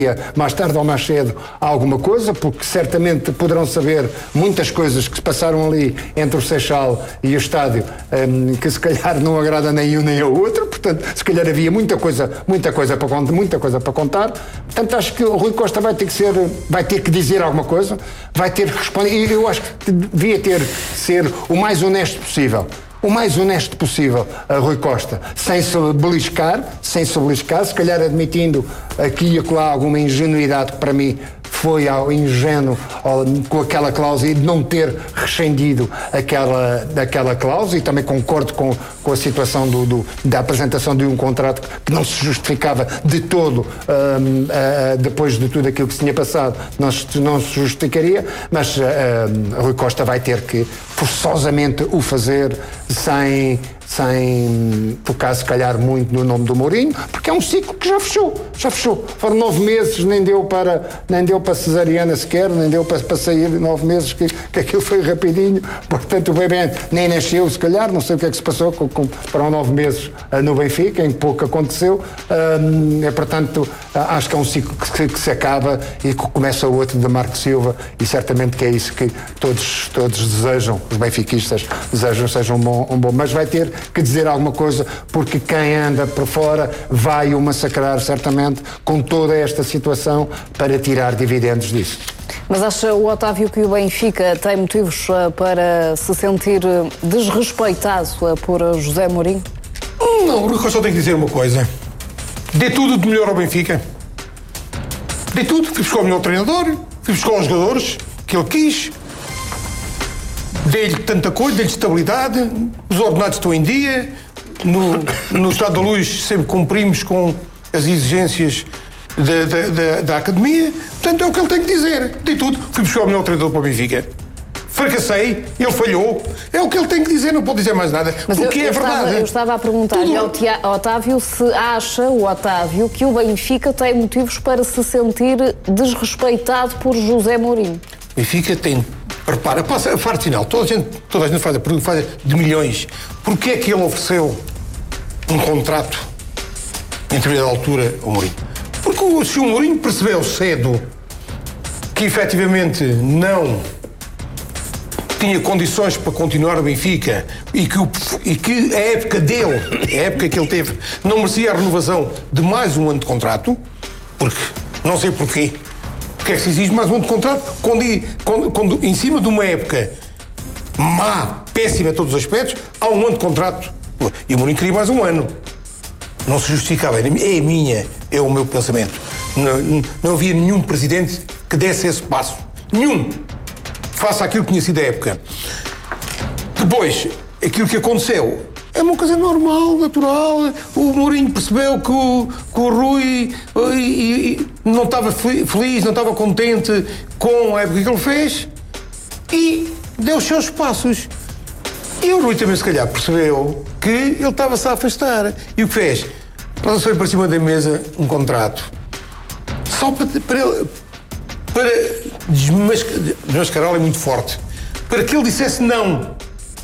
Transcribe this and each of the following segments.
mais tarde ou mais cedo alguma coisa, porque certamente poderão saber muitas coisas que se passaram ali entre o Seixal e o estádio, que se calhar não agrada nem um nem ao outro, portanto, se calhar havia muita coisa para contar. Portanto, acho que o Rui Costa vai ter que dizer alguma coisa, vai ter que responder, e eu acho que devia ser o mais honesto possível. O mais honesto possível a Rui Costa, sem se beliscar, se calhar admitindo aqui e acolá alguma ingenuidade que para mim foi ao ingênuo com aquela cláusula e de não ter rescindido aquela cláusula, e também concordo com a situação da apresentação de um contrato que não se justificava de todo depois de tudo aquilo que se tinha passado, não se justificaria, mas Rui Costa vai ter que forçosamente o fazer sem tocar se calhar muito no nome do Mourinho, porque é um ciclo que já fechou. Foram 9 meses, nem deu para cesariana sequer, nem deu para sair 9 meses, que aquilo foi rapidinho, portanto o bebê nem nasceu se calhar, não sei o que é que se passou, foram 9 meses no Benfica, em que pouco aconteceu, portanto acho que é um ciclo que se acaba e que começa outro de Marco Silva, e certamente que é isso que todos desejam, os benfiquistas desejam, seja um bom, mas vai ter que dizer alguma coisa, porque quem anda por fora vai o massacrar certamente com toda esta situação para tirar dividendos disso. Mas acha o Otávio que o Benfica tem motivos para se sentir desrespeitado por José Mourinho? Não, o Rui Costa tem que dizer uma coisa: dê tudo de melhor ao Benfica, dê tudo, fui buscar o melhor treinador, fui buscar os jogadores que ele quis, dei-lhe tanta coisa, dei-lhe estabilidade, os ordenados estão em dia, no Estado da Luz sempre cumprimos com as exigências da academia, portanto é o que ele tem que dizer, de tudo, fui buscar o melhor treinador para o Benfica, fracassei, ele falhou, é o que ele tem que dizer, não pode dizer mais nada, mas porque é verdade. Eu estava a perguntar-lhe ao Otávio se acha, o Otávio, que o Benfica tem motivos para se sentir desrespeitado por José Mourinho. O Benfica tem... Repara, passa a parte final, toda a gente faz a pergunta de milhões. Porquê é que ele ofereceu um contrato em determinada altura ao Mourinho? Porque se o Mourinho percebeu cedo que efetivamente não tinha condições para continuar no Benfica e que a época dele, a época que ele teve, não merecia a renovação de mais um ano de contrato, porque não sei porquê. Porque é que se exige mais um ano de contrato quando em cima de uma época má, péssima em todos os aspectos, há um ano de contrato. E o Mourinho queria mais um ano. Não se justificava. É o meu pensamento. Não havia nenhum presidente que desse esse passo. Nenhum. Faça aquilo que tinha sido a época. Depois, aquilo que aconteceu é uma coisa normal, natural. O Mourinho percebeu que o Rui não estava feliz, não estava contente com a época que ele fez e deu os seus passos. E o Rui também, se calhar, percebeu que ele estava-se a afastar. E o que fez? Lançou para cima da mesa um contrato. Só para desmascará-lo é muito forte. Para que ele dissesse não.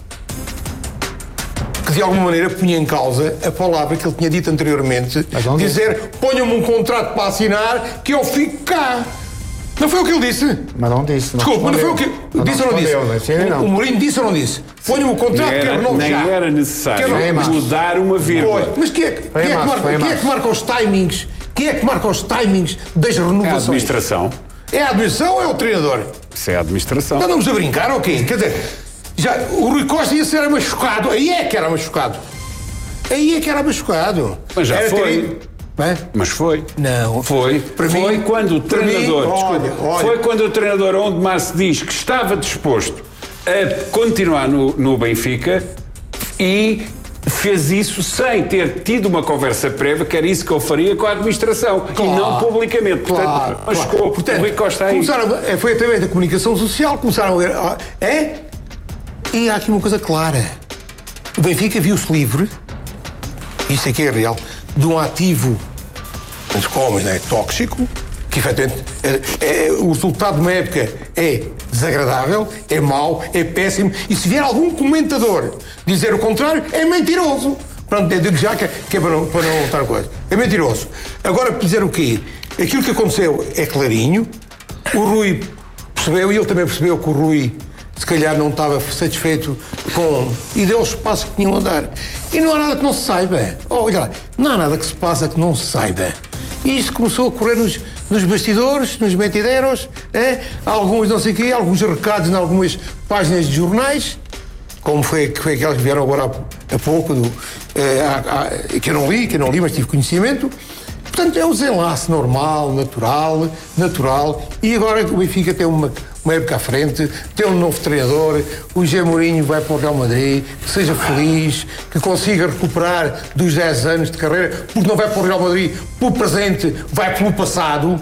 Que de alguma maneira punha em causa a palavra que ele tinha dito anteriormente, dizer, ponham-me um contrato para assinar que eu fico cá. Não foi o que ele disse? Mas não disse. Desculpa, não foi o que disse ou não disse? O Mourinho disse ou não disse? Ponham-me um contrato que eu renovo já. Nem era necessário mudar uma vírgula. Mas quem é que marca os timings? Quem é que marca os timings das renovações? É a administração. É a administração ou é o treinador? Isso é a administração. Então andamos a brincar ou quê? Quer dizer... Já, o Rui Costa ia ser machucado. Aí é que era machucado. Mas já foi. Mas foi. Não. Foi. Foi quando o treinador... Foi quando o treinador onde Marce diz que estava disposto a continuar no Benfica e fez isso sem ter tido uma conversa prévia, que era isso que ele faria com a administração. E não publicamente. Portanto, machucou. Portanto, o Rui Costa aí. Foi através da comunicação social, começaram a... E há aqui uma coisa clara. O Benfica viu-se livre, isso aqui é real, de um ativo, tóxico, que efetivamente o resultado de uma época é desagradável, é mau, é péssimo, e se vier algum comentador dizer o contrário, é mentiroso. Pronto, eu digo já que é para não voltar a coisa. É mentiroso. Agora, dizer o quê? aquilo que aconteceu é clarinho. O Rui percebeu, e ele também percebeu que o Rui se calhar não estava satisfeito com... E deu o espaço que tinham a dar. E não há nada que não se saiba. Olha lá, não há nada que se passa que não se saiba. E isto começou a correr nos bastidores, nos mentideros, alguns não sei o quê, alguns recados em algumas páginas de jornais, como foi aquelas que vieram agora há pouco, que eu não li, mas tive conhecimento. Portanto, é um desenlace normal, natural, e agora o Benfica tem uma época à frente, tem um novo treinador, o José Mourinho vai para o Real Madrid, que seja feliz, que consiga recuperar dos 10 anos de carreira, porque não vai para o Real Madrid pelo presente, vai pelo passado,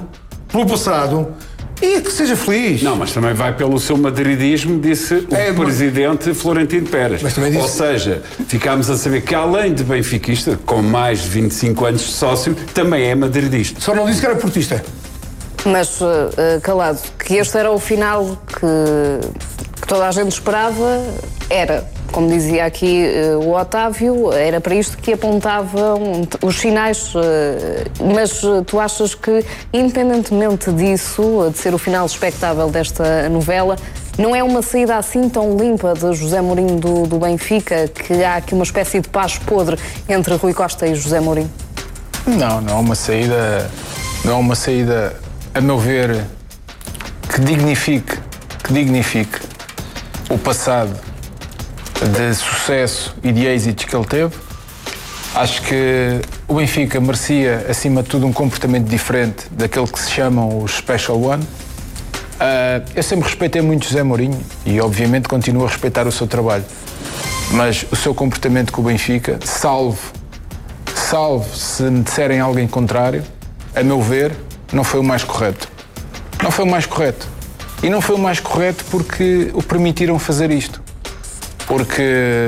e que seja feliz. Não, mas também vai pelo seu madridismo, disse o presidente Florentino Pérez. Ou seja, ficámos a saber que além de benfiquista, com mais de 25 anos de sócio, também é madridista. Só não disse que era portista. Mas, Calado, que este era o final que toda a gente esperava, era, como dizia aqui o Otávio, era para isto que apontavam os sinais, mas tu achas que, independentemente disso, de ser o final expectável desta novela, não é uma saída assim tão limpa de José Mourinho do Benfica, que há aqui uma espécie de paz podre entre Rui Costa e José Mourinho? Não é uma saída, a meu ver, que dignifique o passado de sucesso e de êxitos que ele teve. Acho que o Benfica merecia, acima de tudo, um comportamento diferente daquele que se chamam os Special One. Eu sempre respeitei muito José Mourinho e, obviamente, continuo a respeitar o seu trabalho. Mas o seu comportamento com o Benfica, salvo se me disserem algo em contrário, a meu ver, não foi o mais correto. Não foi o mais correto. E não foi o mais correto porque o permitiram fazer isto. Porque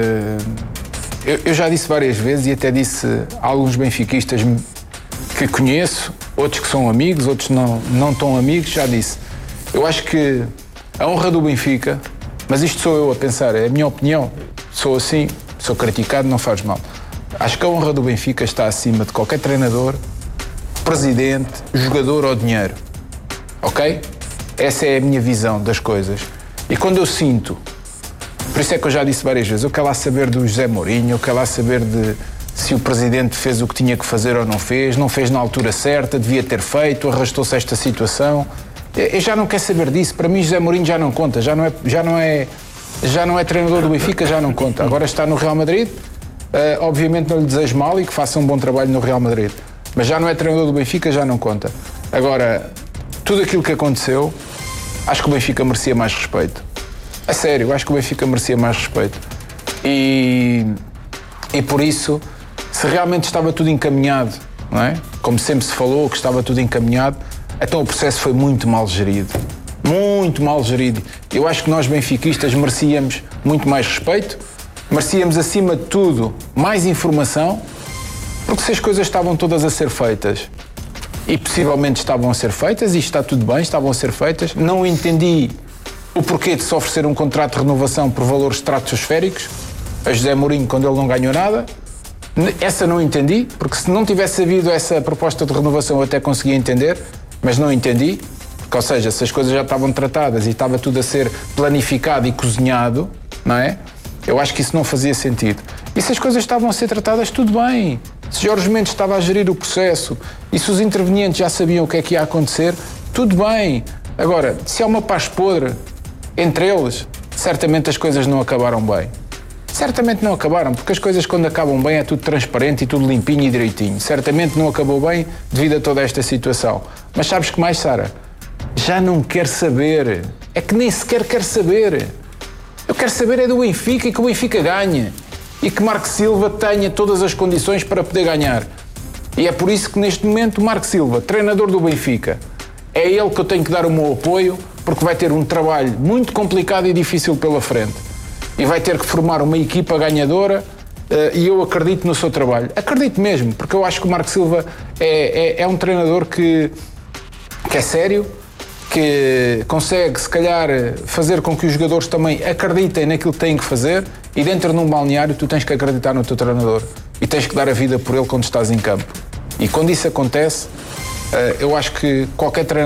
eu já disse várias vezes, e até disse a alguns benfiquistas que conheço, outros que são amigos, outros não tão amigos, já disse. Eu acho que a honra do Benfica, mas isto sou eu a pensar, é a minha opinião, sou assim, sou criticado, não faz mal. Acho que a honra do Benfica está acima de qualquer treinador, presidente, jogador ou dinheiro. Ok? Essa é a minha visão das coisas. E quando eu sinto, por isso é que eu já disse várias vezes, eu quero lá saber do José Mourinho, eu quero lá saber de se o presidente fez o que tinha que fazer ou não fez na altura certa, devia ter feito, arrastou-se esta situação. Eu já não quero saber disso. Para mim, José Mourinho já não conta, já não é treinador do Benfica, já não conta. Agora está no Real Madrid, obviamente não lhe desejo mal e que faça um bom trabalho no Real Madrid. Mas já não é treinador do Benfica, já não conta. Agora, tudo aquilo que aconteceu, acho que o Benfica merecia mais respeito. A sério, acho que o Benfica merecia mais respeito. E por isso, se realmente estava tudo encaminhado, não é? Como sempre se falou, que estava tudo encaminhado, então o processo foi muito mal gerido. Muito mal gerido. Eu acho que nós, benfiquistas, merecíamos muito mais respeito, merecíamos, acima de tudo, mais informação, porque se as coisas estavam todas a ser feitas, e possivelmente estavam a ser feitas, e está tudo bem, estavam a ser feitas, não entendi o porquê de se oferecer um contrato de renovação por valores estratosféricos a José Mourinho quando ele não ganhou nada. Essa não entendi, porque se não tivesse havido essa proposta de renovação eu até conseguia entender, mas não entendi, porque, ou seja, se as coisas já estavam tratadas e estava tudo a ser planificado e cozinhado, não é? Eu acho que isso não fazia sentido. E se as coisas estavam a ser tratadas, tudo bem. Se Jorge Mendes estava a gerir o processo e se os intervenientes já sabiam o que é que ia acontecer, tudo bem. Agora, se há uma paz podre entre eles, certamente as coisas não acabaram bem. Certamente não acabaram, porque as coisas quando acabam bem é tudo transparente e tudo limpinho e direitinho. Certamente não acabou bem devido a toda esta situação. Mas sabes que mais, Sara? Já não quero saber. É que nem sequer quero saber. Eu quero saber é do Benfica e que o Benfica ganhe. E que Marco Silva tenha todas as condições para poder ganhar. E é por isso que neste momento Marco Silva, treinador do Benfica, é ele que eu tenho que dar o meu apoio, porque vai ter um trabalho muito complicado e difícil pela frente. E vai ter que formar uma equipa ganhadora e eu acredito no seu trabalho. Acredito mesmo, porque eu acho que o Marco Silva é um treinador que é sério, que consegue, se calhar, fazer com que os jogadores também acreditem naquilo que têm que fazer, e dentro de um balneário tu tens que acreditar no teu treinador e tens que dar a vida por ele quando estás em campo. E quando isso acontece, Eu acho que qualquer treinador